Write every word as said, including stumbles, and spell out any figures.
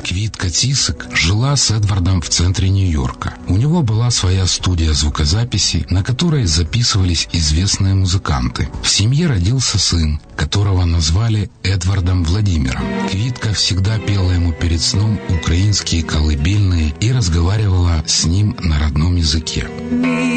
Квитка Цисик жила с Эдвардом в центре Нью-Йорка. У него была своя студия звукозаписи, на которой записывались известные музыканты. В семье родился сын, которого назвали Эдвардом Владимиром. Квитка всегда пела ему перед сном украинские колыбельные и разговаривала с ним на родном языке.